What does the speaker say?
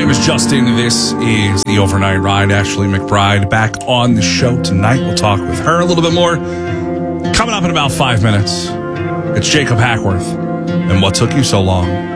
name is Justin. This is the Overnight Ride. Ashley McBride back on the show tonight. We'll talk with her a little bit more. Coming up in about 5 minutes, it's Jacob Hackworth. And what took you so long?